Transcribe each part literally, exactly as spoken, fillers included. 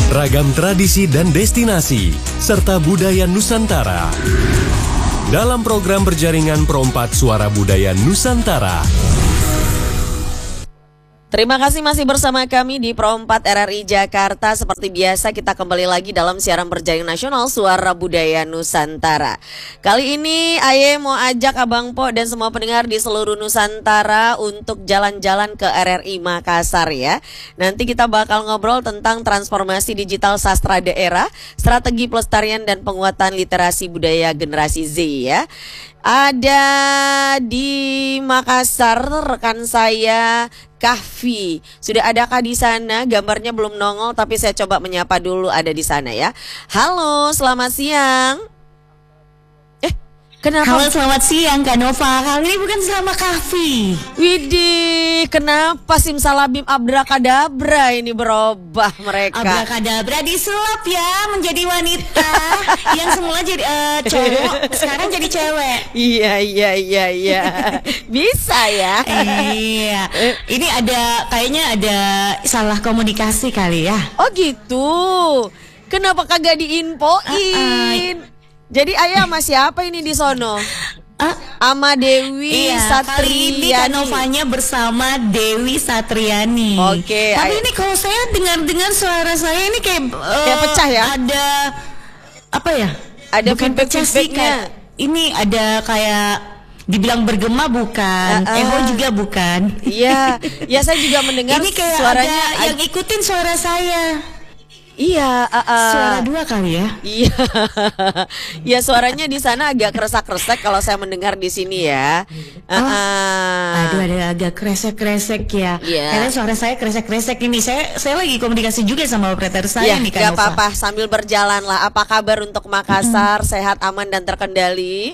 ragam tradisi dan destinasi, serta budaya Nusantara. Dalam program berjaringan Perompat Suara Budaya Nusantara. Terima kasih masih bersama kami di Perompat R R I Jakarta. Seperti biasa kita kembali lagi dalam siaran berjaring nasional Suara Budaya Nusantara. Kali ini Aye mau ajak Abang Po dan semua pendengar di seluruh Nusantara untuk jalan-jalan ke R R I Makassar ya. Nanti kita bakal ngobrol tentang transformasi digital sastra daerah, strategi pelestarian dan penguatan literasi budaya generasi Z ya. Ada di Makassar rekan saya Kahfi. Sudah adakah di sana? Gambarnya belum nongol tapi saya coba menyapa dulu ada di sana ya. Halo, selamat siang. Eh, kenapa? Halo, selamat siang Kak Nova. Kali ini bukan sama Kahfi. Widih, kenapa simsalabim abrakadabra ini berubah mereka? Abrakadabra disulap ya menjadi wanita yang semula jadi uh, cowok, sekarang jadi cewek. Iya, iya, iya, iya. Bisa ya. Iya. Ini ada kayaknya ada salah komunikasi kali ya. Oh gitu. Kenapa kagak diinfoin? Uh, uh. Jadi Ayah sama siapa ini di sono? Uh, Ama Dewi iya, Satriani. Kali ini Kak Novanya bersama Dewi Satriani. Oke. Tapi ay- ini kalau saya dengar-dengar suara saya ini kayak uh, kayak pecah ya? Ada apa ya? Ada bukan pecah sih, kayak ini ada kayak dibilang bergema bukan, uh, uh. eho juga bukan. Iya, ya saya juga mendengar ini kayak suaranya ada yang ikutin suara saya. Iya, uh, uh. suara dua kali ya. Iya, ya suaranya di sana agak kresek-kresek kalau saya mendengar di sini ya. Uh, uh. Oh, aduh, ada agak kresek-kresek ya. Yeah. Karena suara saya kresek-kresek ini. Saya saya lagi komunikasi juga sama operator saya ya, nih Kak gak Nova. apa-apa, sambil berjalan lah. Apa kabar untuk Makassar? Mm-hmm. Sehat, aman dan terkendali?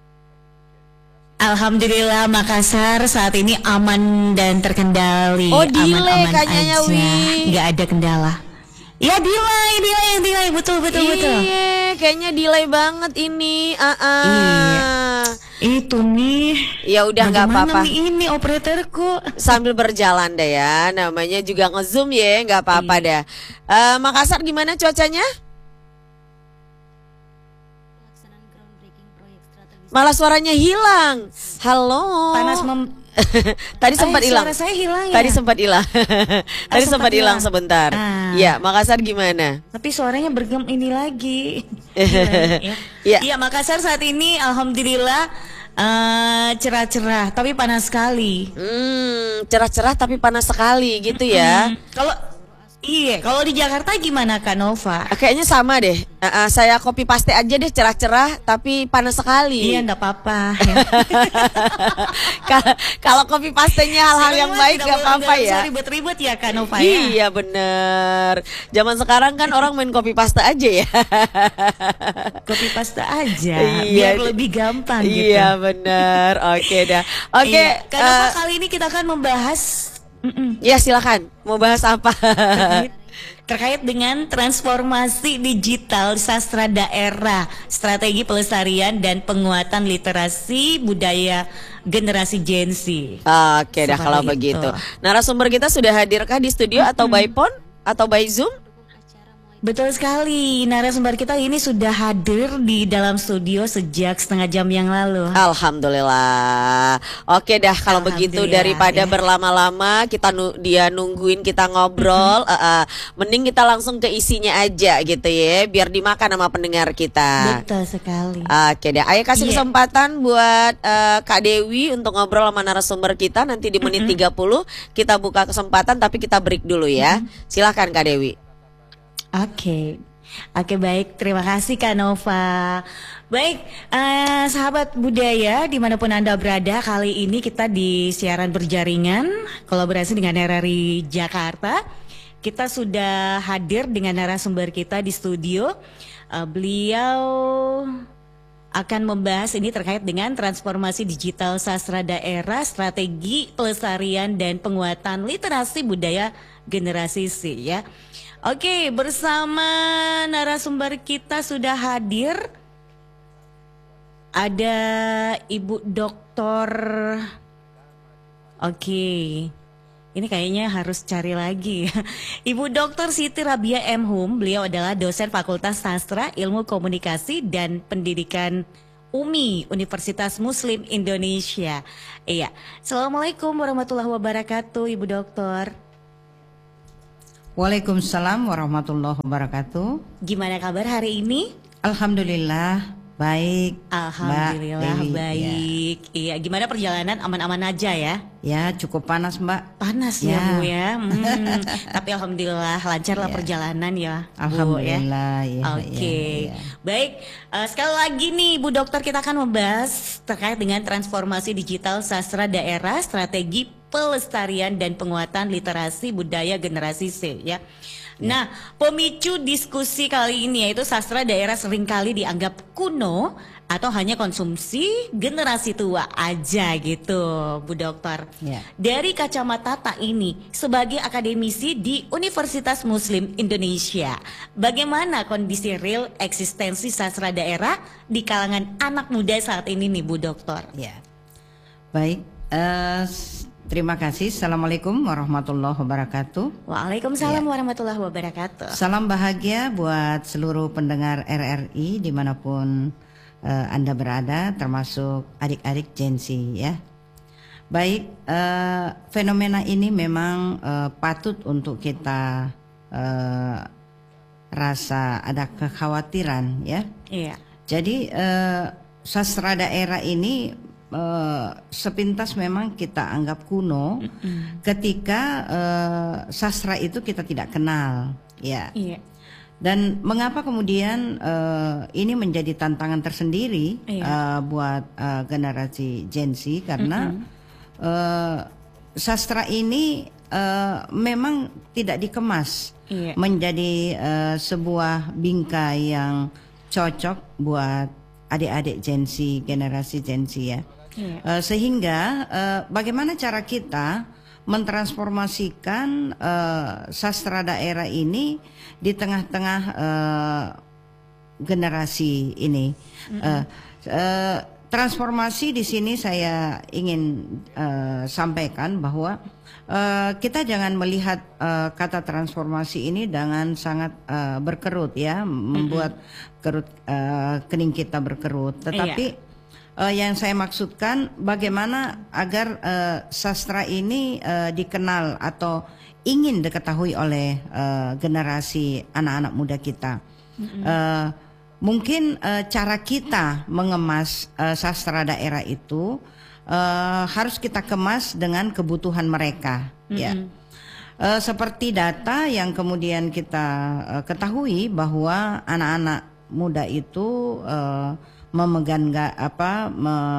Alhamdulillah Makassar saat ini aman dan terkendali. Oh, delay aman-aman kayaknya aja. Wi. Gak ada kendala. Ya delay, delay, delay, betul, betul, Iye, betul. Iya, kayaknya delay banget ini. Uh -uh. Iya. Itu nih. Ya udah nggak apa-apa. Ini operatorku. Sambil berjalan deh ya. Namanya juga ngezoom ya, nggak apa-apa iya. dah. Uh, Makassar gimana cuacanya? Malah suaranya hilang. Halo. Panas mem Tadi sempat hilang. Suara saya hilang ya? Tadi sempat hilang. Tadi oh, sempat hilang sebentar. Ah. Ya, Makassar gimana? Tapi suaranya bergem ini lagi. Iya, ya. Ya, Makassar saat ini alhamdulillah uh, cerah-cerah, tapi panas sekali. Hmm, cerah-cerah tapi panas sekali gitu ya. Hmm. Kalau Iya, kalau di Jakarta gimana Kak Nova? Kayaknya sama deh. Uh, uh, saya copy paste aja deh, cerah-cerah tapi panas sekali. Iya, enggak apa-apa. Kalau copy pastenya hal-hal yang baik enggak apa-apa ya. Ribet-ribet ya Kak Nova ya. Iya bener. Zaman sekarang kan orang main copy paste aja ya. Copy paste aja, iya, biar lebih gampang gitu. Iya bener. Oke dah. Oke. Okay, iya. Kak Nova, uh, kali ini kita akan membahas. Mm-mm. Ya silakan, mau bahas apa? Terkait, terkait dengan transformasi digital sastra daerah, strategi pelestarian dan penguatan literasi budaya generasi Gen Z. Oke dah kalau itu. Begitu. Narasumber kita sudah hadirkah di studio mm-hmm. atau by phone atau by Zoom? Betul sekali, narasumber kita ini sudah hadir di dalam studio sejak setengah jam yang lalu. Alhamdulillah. Oke dah kalau begitu daripada ya. berlama-lama kita nu dia nungguin kita ngobrol, mm-hmm. uh, uh, mending kita langsung ke isinya aja gitu ya, biar dimakan sama pendengar kita. Betul sekali. Oke deh, ayo kasih yeah. kesempatan buat uh, Kak Dewi untuk ngobrol sama narasumber kita nanti di menit mm-hmm. tiga puluh kita buka kesempatan tapi kita break dulu ya. Mm-hmm. Silakan Kak Dewi. Oke, okay. Oke okay, baik, terima kasih Kak Nova. Baik, uh, sahabat budaya dimanapun Anda berada, kali ini kita di siaran berjaringan kolaborasi dengan R R I Jakarta. Kita sudah hadir dengan narasumber kita di studio. Uh, beliau akan membahas ini terkait dengan transformasi digital sastra daerah, strategi pelestarian dan penguatan literasi budaya generasi Z ya. Oke, bersama narasumber kita sudah hadir. Ada Ibu Doktor Oke Ini kayaknya harus cari lagi. Ibu Doktor Siti Rabia M. Hum, beliau adalah dosen Fakultas Sastra, Ilmu Komunikasi dan Pendidikan U M I, Universitas Muslim Indonesia. Iya. Assalamualaikum warahmatullahi wabarakatuh, Ibu Doktor. Waalaikumsalam warahmatullahi wabarakatuh. Gimana kabar hari ini? Alhamdulillah baik. Alhamdulillah Mbak Dewi, baik. Ya. Iya, gimana perjalanan, aman-aman aja ya? Ya cukup panas Mbak. Panas ya, Ya. Bu ya. Hmm, tapi alhamdulillah lancar lah Ya. perjalanan ya, Bu, Alhamdulillah ya. ya. Oke, ya, ya. baik. Uh, sekali lagi nih, Bu Dokter, kita akan membahas terkait dengan transformasi digital sastra daerah, strategi pelestarian dan penguatan literasi budaya generasi C ya. Nah, pemicu diskusi kali ini yaitu sastra daerah seringkali dianggap kuno atau hanya konsumsi generasi tua aja gitu, Bu Dokter. Ya. Dari kacamata Tak ini sebagai akademisi di Universitas Muslim Indonesia, bagaimana kondisi real eksistensi sastra daerah di kalangan anak muda saat ini nih, Bu Dokter? Ya. Baik. eh, Terima kasih. Assalamualaikum warahmatullahi wabarakatuh. Waalaikumsalam Ya. warahmatullahi wabarakatuh. Salam bahagia buat seluruh pendengar R R I dimanapun uh, Anda berada, termasuk adik-adik Gen Z ya. Baik, uh, fenomena ini memang uh, patut untuk kita uh, rasa ada kekhawatiran ya. Iya. Jadi uh, sastra daerah ini Uh, sepintas memang kita anggap kuno mm-hmm. ketika uh, sastra itu kita tidak kenal, ya. Iya. Dan mengapa kemudian uh, ini menjadi tantangan tersendiri iya. uh, buat uh, generasi Gen Z karena mm-hmm. uh, sastra ini uh, memang tidak dikemas iya. menjadi uh, sebuah bingkai yang cocok buat adik-adik Gen Z, generasi Gen Z ya. Yeah. Uh, sehingga uh, bagaimana cara kita mentransformasikan uh, sastra daerah ini di tengah-tengah uh, generasi ini. Mm-hmm. uh, uh, transformasi di sini saya ingin uh, sampaikan bahwa uh, kita jangan melihat uh, kata transformasi ini dengan sangat uh, berkerut ya, membuat mm-hmm. kerut uh, kening kita berkerut, tetapi yeah. Uh, yang saya maksudkan bagaimana agar uh, sastra ini uh, dikenal atau ingin diketahui oleh uh, generasi anak-anak muda kita. Mm-hmm. Uh, mungkin uh, cara kita mengemas uh, sastra daerah itu uh, harus kita kemas dengan kebutuhan mereka. Mm-hmm. Ya, uh, seperti data yang kemudian kita uh, ketahui bahwa anak-anak muda itu uh, memegang ga, apa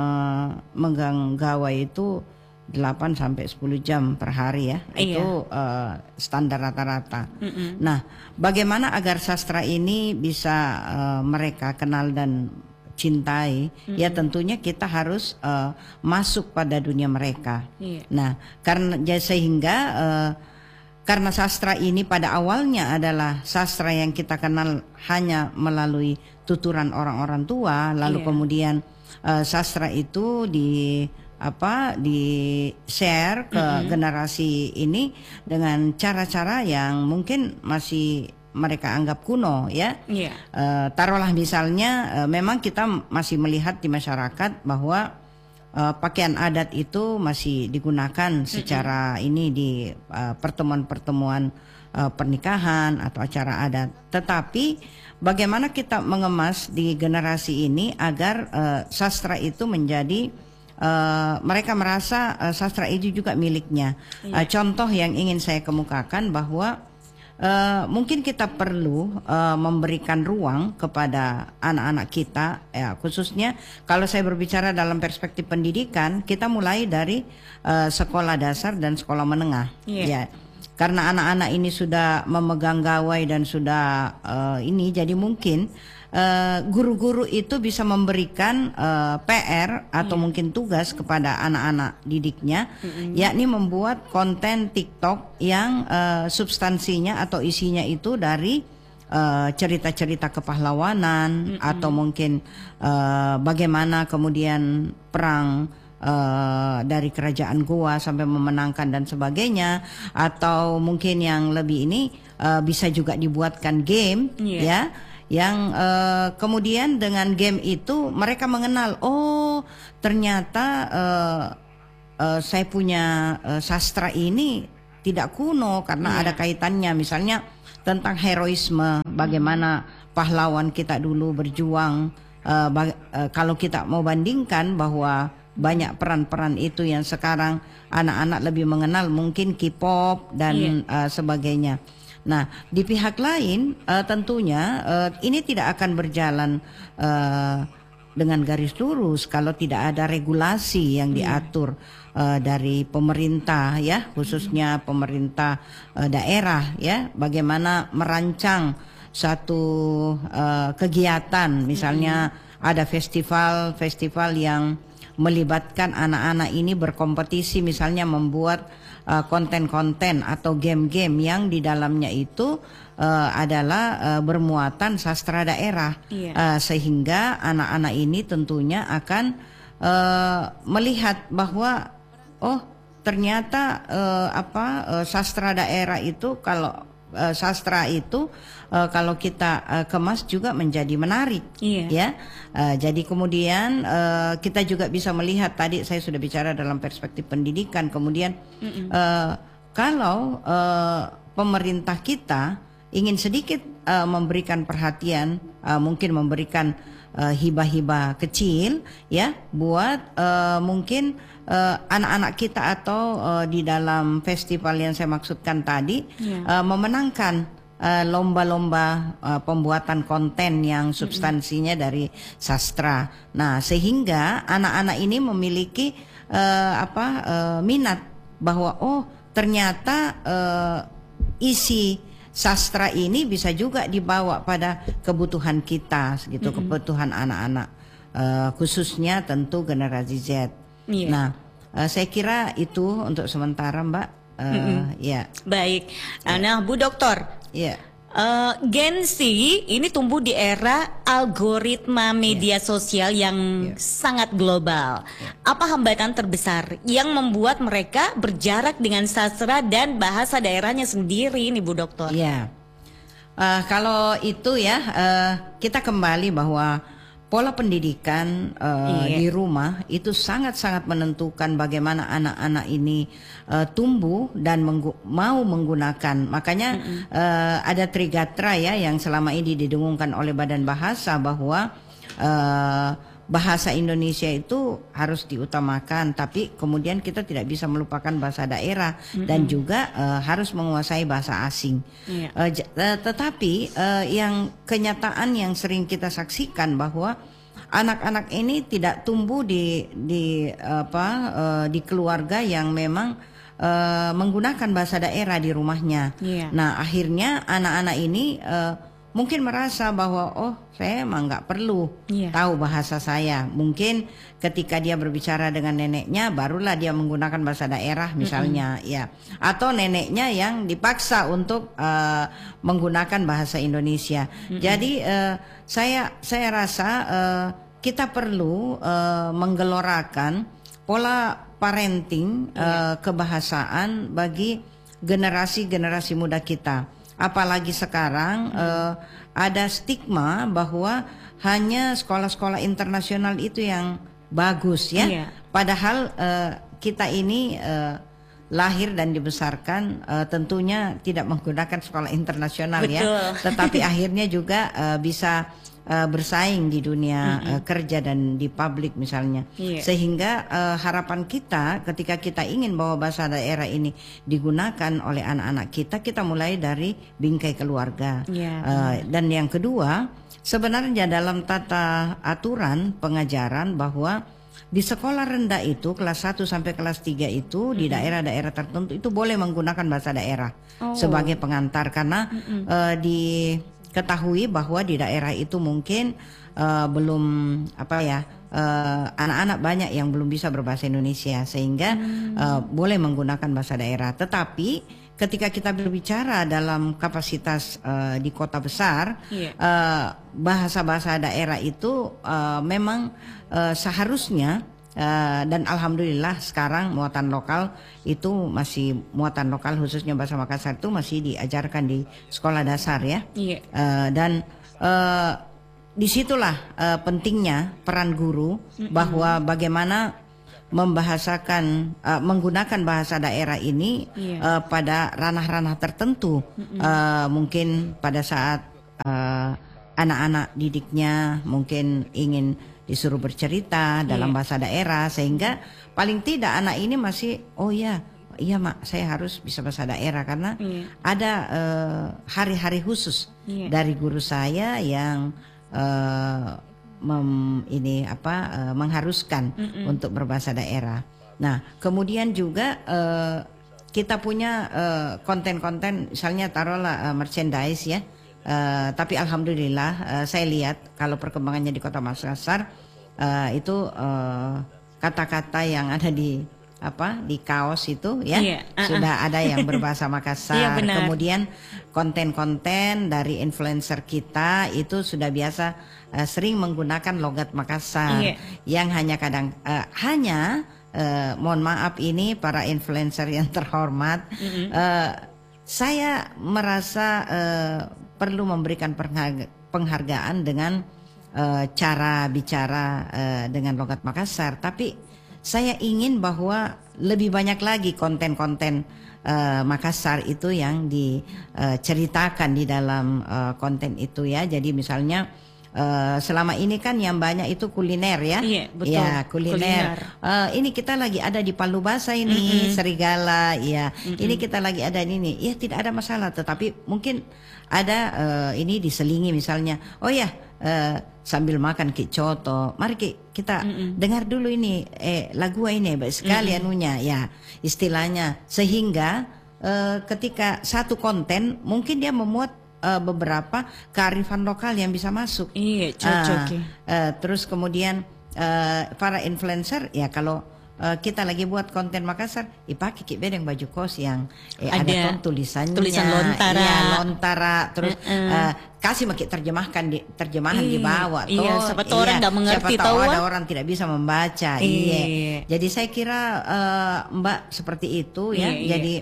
memegang gawai itu delapan sampai sepuluh jam per hari ya. Iya. Itu uh, standar rata-rata. Mm-mm. Nah, bagaimana agar sastra ini bisa uh, mereka kenal dan cintai? Mm-mm. Ya tentunya kita harus uh, masuk pada dunia mereka. Iya. Nah, karena ya, sehingga uh, karena sastra ini pada awalnya adalah sastra yang kita kenal hanya melalui tuturan orang-orang tua, lalu yeah. kemudian uh, sastra itu di apa di share ke mm-hmm. generasi ini dengan cara-cara yang mungkin masih mereka anggap kuno ya. Yeah. Uh, taruhlah misalnya uh, memang kita masih melihat di masyarakat bahwa Uh, pakaian adat itu masih digunakan secara mm-hmm. ini di uh, pertemuan-pertemuan uh, pernikahan atau acara adat. Tetapi bagaimana kita mengemas di generasi ini agar uh, sastra itu menjadi uh, mereka merasa uh, sastra itu juga miliknya. Yeah. Uh, contoh yang ingin saya kemukakan bahwa Uh, mungkin kita perlu uh, memberikan ruang kepada anak-anak kita, ya khususnya kalau saya berbicara dalam perspektif pendidikan, kita mulai dari uh, sekolah dasar dan sekolah menengah, yeah. ya. Karena anak-anak ini sudah memegang gawai dan sudah uh, ini, jadi mungkin uh, guru-guru itu bisa memberikan uh, P R atau yeah. mungkin tugas kepada anak-anak didiknya, mm-hmm. yakni membuat konten TikTok yang uh, substansinya atau isinya itu dari uh, cerita-cerita kepahlawanan, mm-hmm. atau mungkin uh, bagaimana kemudian perang uh, dari kerajaan Goa sampai memenangkan dan sebagainya, atau mungkin yang lebih ini uh, bisa juga dibuatkan game, yeah. ya, yang uh, kemudian dengan game itu mereka mengenal, oh ternyata uh, uh, saya punya uh, sastra ini tidak kuno karena yeah. ada kaitannya, misalnya tentang heroisme, bagaimana pahlawan kita dulu berjuang. Uh, bag- uh, kalau kita mau bandingkan bahwa banyak peran-peran itu yang sekarang anak-anak lebih mengenal, mungkin K-pop dan yeah. uh, sebagainya. Nah, di pihak lain uh, tentunya uh, ini tidak akan berjalan uh, dengan garis lurus kalau tidak ada regulasi yang diatur uh, dari pemerintah, ya, khususnya pemerintah uh, daerah, ya, bagaimana merancang satu uh, kegiatan, misalnya ada festival-festival yang melibatkan anak-anak ini berkompetisi, misalnya membuat uh, konten-konten atau game-game yang di dalamnya itu uh, adalah uh, bermuatan sastra daerah, Iya. uh, sehingga anak-anak ini tentunya akan uh, melihat bahwa oh ternyata uh, apa uh, sastra daerah itu kalau uh, sastra itu uh, kalau kita uh, kemas juga menjadi menarik, Iya. ya. Uh, jadi kemudian uh, kita juga bisa melihat, tadi saya sudah bicara dalam perspektif pendidikan, kemudian uh, kalau uh, pemerintah kita ingin sedikit uh, memberikan perhatian, uh, mungkin memberikan uh, hibah-hibah kecil, ya, buat uh, mungkin uh, anak-anak kita atau uh, di dalam festival yang saya maksudkan tadi, Yeah. uh, memenangkan uh, lomba-lomba uh, pembuatan konten yang substansinya dari sastra. Nah, sehingga anak-anak ini memiliki uh, apa uh, minat bahwa oh ternyata uh, isi sastra ini bisa juga dibawa pada kebutuhan kita, gitu, mm-hmm. kebutuhan anak-anak, uh, khususnya tentu generasi Z. Iya. Nah, uh, saya kira itu untuk sementara, Mbak. Uh, Mm-mm. Ya, Baik. Nah, Bu Doktor, ya. eh, Gen Z ini tumbuh di era algoritma media sosial yang Yeah. sangat global. Apa hambatan terbesar yang membuat mereka berjarak dengan sastra dan bahasa daerahnya sendiri ini, Bu Doktor? Ya, uh, kalau itu ya uh, kita kembali bahwa pola pendidikan uh, Iya. di rumah itu sangat-sangat menentukan bagaimana anak-anak ini uh, tumbuh dan menggu- mau menggunakan. Makanya uh, ada Trigatra, ya, yang selama ini didengungkan oleh Badan Bahasa bahwa uh, bahasa Indonesia itu harus diutamakan, tapi kemudian kita tidak bisa melupakan bahasa daerah dan juga uh, harus menguasai bahasa asing. Iya. Uh, j- uh, tetapi uh, yang kenyataan yang sering kita saksikan bahwa anak-anak ini tidak tumbuh di di apa uh, di keluarga yang memang uh, menggunakan bahasa daerah di rumahnya. Iya. Nah, akhirnya anak-anak ini uh, mungkin merasa bahwa oh saya emang nggak perlu Iya. tahu bahasa saya. Mungkin ketika dia berbicara dengan neneknya barulah dia menggunakan bahasa daerah misalnya, ya. Atau neneknya yang dipaksa untuk uh, menggunakan bahasa Indonesia. Jadi uh, saya saya rasa uh, kita perlu uh, menggelorakan pola parenting uh, kebahasaan bagi generasi-generasi muda kita. Apalagi sekarang uh, ada stigma bahwa hanya sekolah-sekolah internasional itu yang bagus, ya. Iya. Padahal uh, kita ini uh, lahir dan dibesarkan uh, tentunya tidak menggunakan sekolah internasional, ya. Betul. Tetapi akhirnya juga uh, bisa uh, bersaing di dunia uh, kerja dan di publik misalnya. Iya. Sehingga uh, harapan kita ketika kita ingin bahwa bahasa daerah ini digunakan oleh anak-anak kita, kita mulai dari bingkai keluarga. Iya, Uh, dan yang kedua, sebenarnya dalam tata aturan pengajaran bahwa di sekolah rendah itu kelas satu sampai kelas tiga itu di daerah-daerah tertentu itu boleh menggunakan bahasa daerah Oh. sebagai pengantar karena uh, diketahui bahwa di daerah itu mungkin uh, belum apa ya uh, anak-anak banyak yang belum bisa berbahasa Indonesia sehingga uh, boleh menggunakan bahasa daerah. Tetapi ketika kita berbicara dalam kapasitas uh, di kota besar, Iya. uh, bahasa-bahasa daerah itu uh, memang uh, seharusnya Uh, dan alhamdulillah sekarang muatan lokal itu masih muatan lokal khususnya bahasa Makassar itu masih diajarkan di sekolah dasar ya. Iya. Uh, dan uh, disitulah uh, pentingnya peran guru mm-hmm. bahwa bagaimana membahasakan uh, menggunakan bahasa daerah ini yeah. uh, pada ranah-ranah tertentu mm-hmm. uh, mungkin pada saat uh, anak-anak didiknya mungkin ingin disuruh bercerita dalam yeah. bahasa daerah sehingga paling tidak anak ini masih oh ya iya mak saya harus bisa bahasa daerah karena yeah. ada uh, hari-hari khusus yeah. dari guru saya yang uh, mem, ini apa uh, mengharuskan mm-mm. untuk berbahasa daerah. Nah kemudian juga uh, kita punya uh, konten-konten misalnya taruhlah uh, merchandise ya. Uh, tapi alhamdulillah uh, saya lihat kalau perkembangannya di Kota Makassar uh, itu uh, kata-kata yang ada di apa di kaos itu ya yeah, uh-uh. sudah ada yang berbahasa Makassar. Yeah, kemudian konten-konten dari influencer kita itu sudah biasa uh, sering menggunakan logat Makassar yeah. yang hanya kadang uh, hanya uh, mohon maaf ini para influencer yang terhormat mm-hmm. uh, saya merasa uh, perlu memberikan penghargaan dengan uh, cara bicara uh, dengan logat Makassar. Tapi saya ingin bahwa lebih banyak lagi konten-konten uh, Makassar itu yang diceritakan uh, di dalam uh, konten itu ya. Jadi misalnya uh, selama ini kan yang banyak itu kuliner ya. Iya betul. Ya kuliner. kuliner. Uh, ini kita lagi ada di Palu Basa ini mm-hmm. Serigala ya. Mm-hmm. Ini kita lagi ada ini. Ya tidak ada masalah. Tetapi mungkin ada uh, ini diselingi misalnya. Oh ya uh, sambil makan ki coto. Mari ki, kita mm-mm. dengar dulu ini eh lagu ini baik sekali mm-mm. anunya ya istilahnya sehingga uh, ketika satu konten mungkin dia memuat uh, beberapa kearifan lokal yang bisa masuk. Iya cocok. Uh, uh, terus kemudian uh, para influencer ya kalau Uh, kita lagi buat konten Makassar, dipakai ki bedeng baju kos yang eh, ada, ada tulisannya, tulisan lontara, ya, lontara, terus uh-uh. uh, kasih maki terjemahkan di terjemahan Iyi, di bawah. Iya, siapa tahu orang nggak mengerti, siapa tahu ada orang tidak bisa membaca. Iya. iya. Jadi saya kira uh, Mbak seperti itu ya. Iyi, Jadi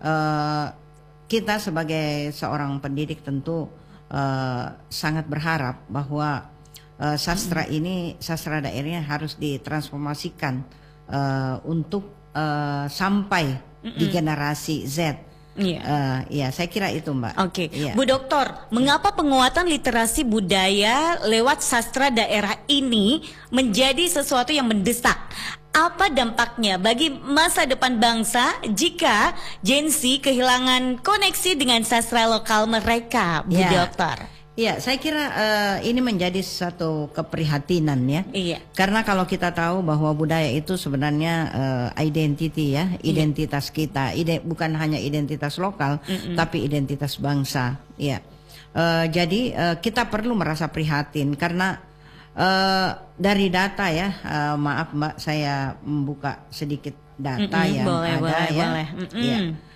uh, kita sebagai seorang pendidik tentu uh, sangat berharap bahwa uh, sastra hmm. ini sastra daerahnya harus ditransformasikan. Uh, untuk uh, sampai Mm-mm. di generasi Z. Iya, uh, ya saya kira itu Mbak. Oke, okay. yeah. Bu Doktor, mengapa penguatan literasi budaya lewat sastra daerah ini menjadi sesuatu yang mendesak? Apa dampaknya bagi masa depan bangsa jika Gen Z kehilangan koneksi dengan sastra lokal mereka, Bu yeah. Doktor? Ya, saya kira uh, ini menjadi satu keprihatinan ya. Iya. Karena kalau kita tahu bahwa budaya itu sebenarnya uh, identity ya, identitas iya. kita, ide, bukan hanya identitas lokal, Mm-mm. tapi identitas bangsa. Ya. Uh, jadi uh, kita perlu merasa prihatin karena uh, dari data ya, uh, maaf Mbak, saya membuka sedikit data Mm-mm, yang boleh, ada boleh, ya. Boleh. Ya.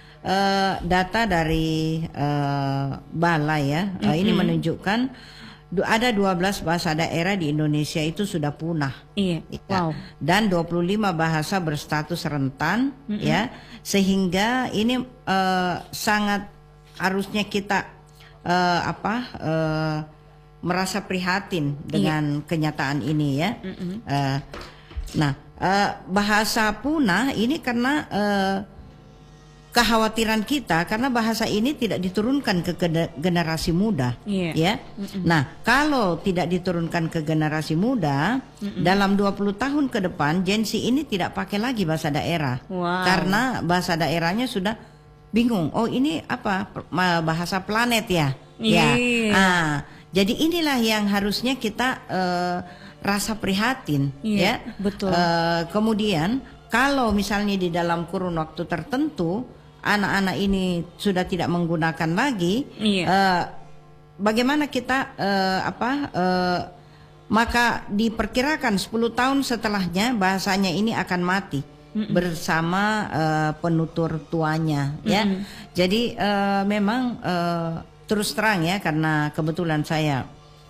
Uh, data dari uh, Balai ya, mm-hmm. uh, ini menunjukkan du- ada dua belas bahasa daerah di Indonesia itu sudah punah. Iya. Ya. Wow. Dan dua puluh lima bahasa berstatus rentan, mm-hmm. ya, sehingga ini uh, sangat harusnya kita uh, apa uh, merasa prihatin dengan iya. kenyataan ini ya. Mm-hmm. Uh, nah, uh, bahasa punah ini karena uh, kekhawatiran kita karena bahasa ini tidak diturunkan ke generasi muda, yeah. ya. Mm-mm. Nah, kalau tidak diturunkan ke generasi muda, Mm-mm. dalam dua puluh tahun ke depan Gen Z ini tidak pakai lagi bahasa daerah, wow. karena bahasa daerahnya sudah bingung. Oh, ini apa bahasa planet ya? Yeah. Ya. Ah, jadi inilah yang harusnya kita uh, rasa prihatin, yeah, ya. Betul. Uh, kemudian kalau misalnya di dalam kurun waktu tertentu anak-anak ini sudah tidak menggunakan lagi, iya. uh, bagaimana kita uh, apa? Uh, maka diperkirakan sepuluh tahun setelahnya bahasanya ini akan mati Mm-mm. bersama uh, penutur tuanya, Mm-mm. ya. Jadi uh, memang uh, terus terang ya, karena kebetulan saya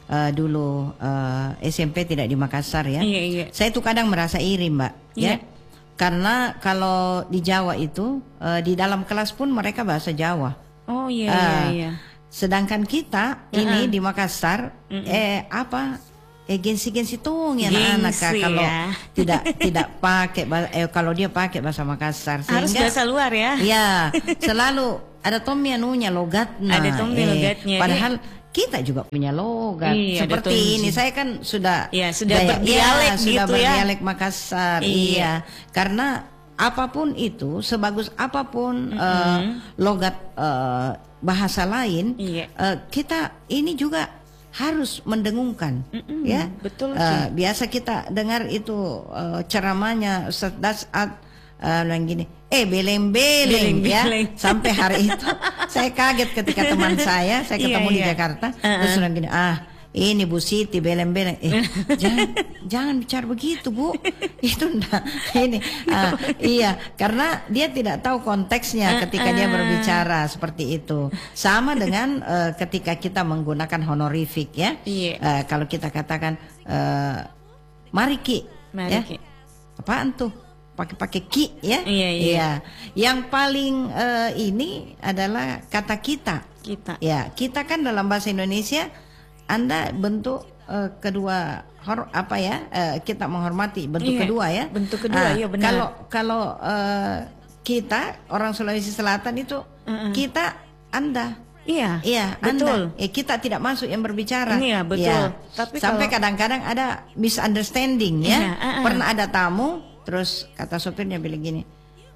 uh, dulu uh, S M P tidak di Makassar ya. Iya, iya. Saya tuh kadang merasa iri Mbak, Iya. ya. Karena kalau di Jawa itu uh, di dalam kelas pun mereka bahasa Jawa. Oh iya Uh, iya iya. Sedangkan kita ini di Makassar eh apa eh gengsi-gengsi tuh ya anak-anak Kak, Gengsi, kalau ya. tidak tidak pakai bah- eh kalau dia pakai bahasa Makassar Harus sehingga bahasa luar ya. ya selalu ada tommy anunya logatnya. Ada tommy logatnya. Padahal kita juga punya logat Iya, ada seperti tonji. ini. Saya kan sudah Iya, sudah daya- berdialek iya, sudah gitu ya. berdialek Makassar. Iya. Iya. Karena apapun itu, sebagus apapun eh, logat eh, bahasa lain, Iya. eh, kita ini juga harus mendengungkan, Mm-mm, ya. betul, Eh, Ci. biasa kita dengar itu eh, ceramahnya Ustaz Dasat eh, bilang gini, eh beleng-beleng ya. Beleng-beleng. Sampai hari itu saya kaget ketika teman saya, saya Iya, ketemu di iya. Jakarta, Uh-uh. terus bilang gini, ah ini Bu Siti beleng-beleng, eh jangan jangan bicara begitu Bu, itu enggak ini, ah, iya karena dia tidak tahu konteksnya ketika dia berbicara seperti itu. Sama dengan eh, ketika kita menggunakan honorific ya, Iya. Eh, kalau kita katakan eh, mari Ki, Mari, ya. Ki. Apaan tuh? Pakai-pakai ki ya? Iya, iya. Yang paling eh, ini adalah kata kita. Kita. Ya, kita kan dalam bahasa Indonesia Anda bentuk eh, kedua hor, apa ya? eh, kita menghormati bentuk Iya, kedua ya. bentuk kedua, Ah, iya, benar. Kalau kalau eh, kita orang Sulawesi Selatan itu Mm-mm. kita Anda. Iya. Iya, betul. Anda. Eh, kita tidak masuk yang berbicara. Iya, betul. Ya. Tapi Sampai kalau- kadang-kadang ada misunderstanding ya. Iya, uh-uh. Pernah ada tamu, terus kata sopirnya bilang gini,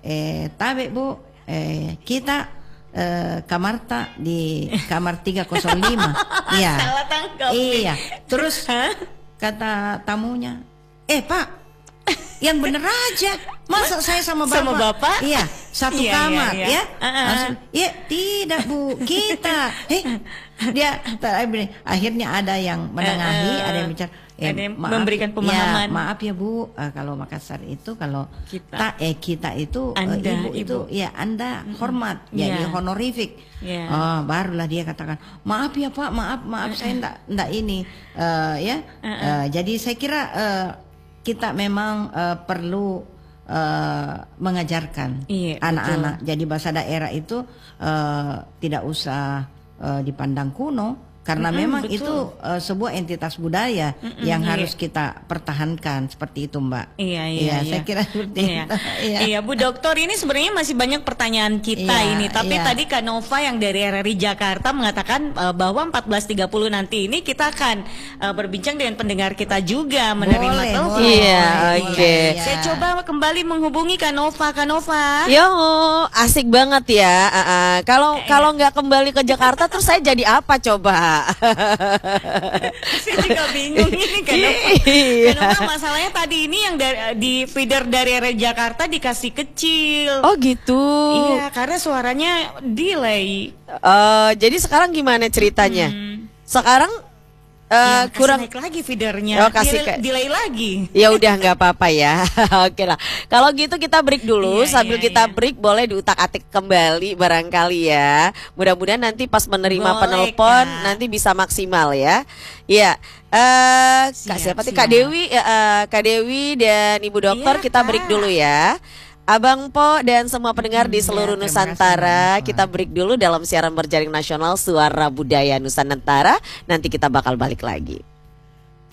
eh tabe Bu, eh kita eh, kamarta di kamar tiga nol lima. Iya. Salah tangkap. Iya. Terus kata tamunya, eh Pak, yang bener aja. Masa saya sama bapak? Sama bapak? Iya, satu Iya, kamar iya, iya. ya. Uh-uh. Langsung, ya tidak Bu, kita. Eh, dia tak- akhirnya ada yang menengahi, Uh-uh. ada yang bicara. Ada yang memberikan pemahaman. Ya, maaf ya Bu, eh, kalau Makassar itu kalau Kita. ta, eh kita itu eh, Anda, ibu, ibu. itu ya Anda hormat, jadi Iya. honorific. Iya. Oh, barulah dia katakan, maaf ya Pak, maaf, maaf saya ndak ndak ini, Eh, ya. Eh, jadi saya kira eh, kita memang eh, perlu eh, mengajarkan Iya, anak-anak. Jadi bahasa daerah itu eh, tidak usah eh, dipandang kuno. Karena Mm-mm, memang betul. itu uh, sebuah entitas budaya Mm-mm, yang iya. harus kita pertahankan seperti itu Mbak. Iya, iya, iya. saya kira seperti Iya. itu. Iya. Iya, Bu Dokter, ini sebenarnya masih banyak pertanyaan kita Iya, ini. Tapi iya. tadi Kak Nova yang dari R R I Jakarta mengatakan uh, bahwa empat belas tiga puluh nanti ini kita akan uh, berbincang dengan pendengar kita juga menerima Boleh, telepon. boleh. Iya, Boleh, oke. iya. Saya coba kembali menghubungi Kak Nova. Kak Nova. Yo, asik banget ya. Ah, ah. Kalau kalau nggak kembali ke Jakarta, terus saya jadi apa coba? Saya juga bingung ini Kak Nova. Iya. Kak Nova, masalahnya tadi ini yang dari, di feeder dari R R I Jakarta dikasih kecil. Oh gitu. Iya, karena suaranya delay. Eh, jadi sekarang gimana ceritanya? Hmm. Sekarang eh, Ya, kasih kurang. naik lagi feedernya. Oh, kasih delay, ke- delay lagi. Ya udah nggak apa-apa ya. Oke lah. Kalau gitu kita break dulu. Iya, Sambil iya, kita iya. break boleh diutak-atik kembali barangkali ya. Mudah-mudahan nanti pas menerima Boleh, penelpon Kak. nanti bisa maksimal ya. Iya. Eh Kak Siap, siapa sih? siap. Kak Dewi, eh, eh, Kak Dewi dan Ibu Dokter Iya, kita Kak. break dulu ya. Abang Po dan semua pendengar di seluruh ya, terima Nusantara, kasih, Mbak. kita break dulu dalam siaran berjaring nasional Suara Budaya Nusantara. Nanti kita bakal balik lagi.